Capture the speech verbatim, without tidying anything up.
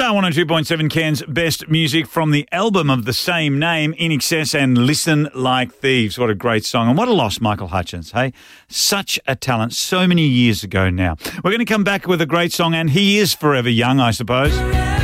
are one oh two point seven Cairns' best music from the album of the same name, In Excess and Listen Like Thieves. What a great song. And what a loss, Michael Hutchence, hey? Such a talent so many years ago now. We're going to come back with a great song, and he is forever young, I suppose.